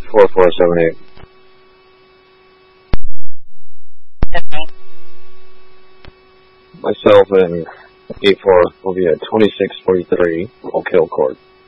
4478. Myself and 84 will be at 2643 Oak Hill Court.